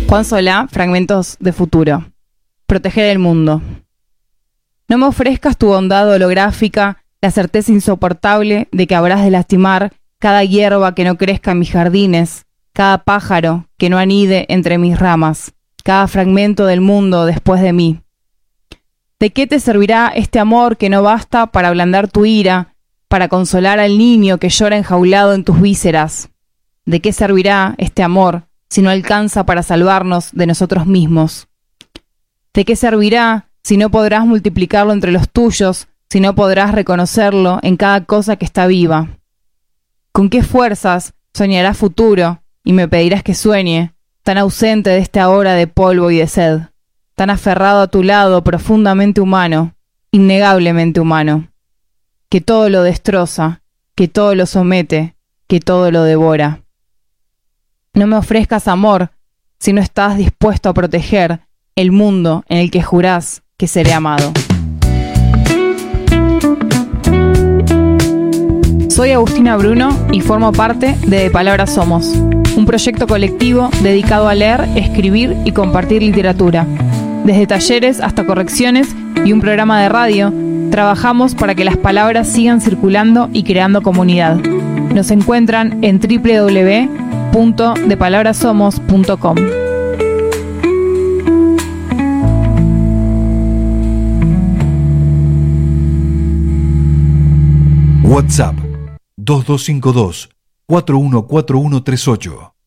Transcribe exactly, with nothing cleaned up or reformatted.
Juan Solá, Fragmentos de Futuro. Proteger el mundo. No me ofrezcas tu bondad holográfica, la certeza insoportable de que habrás de lastimar cada hierba que no crezca en mis jardines, cada pájaro que no anide entre mis ramas, cada fragmento del mundo después de mí. ¿De qué te servirá este amor que no basta para ablandar tu ira, para consolar al niño que llora enjaulado en tus vísceras? ¿De qué servirá este amor si no alcanza para salvarnos de nosotros mismos? ¿De qué servirá si no podrás multiplicarlo entre los tuyos, si no podrás reconocerlo en cada cosa que está viva? ¿Con qué fuerzas soñarás futuro y me pedirás que sueñe, tan ausente de esta hora de polvo y de sed, tan aferrado a tu lado profundamente humano, innegablemente humano, que todo lo destroza, que todo lo somete, que todo lo devora? No me ofrezcas amor si no estás dispuesto a proteger el mundo en el que jurás que seré amado. Soy Agustina Bruno y formo parte de De Palabras Somos, un proyecto colectivo dedicado a leer, escribir y compartir literatura. Desde talleres hasta correcciones y un programa de radio, trabajamos para que las palabras sigan circulando y creando comunidad. Nos encuentran en doble u doble u doble u punto de palabras somos punto com. WhatsApp dos dos cinco dos, cuatro uno cuatro uno tres ocho.